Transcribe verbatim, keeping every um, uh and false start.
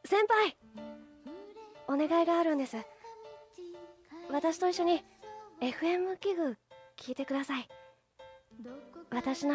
先輩、お願いがあるんです。私と一緒に エフエム 器具聞いてください。私の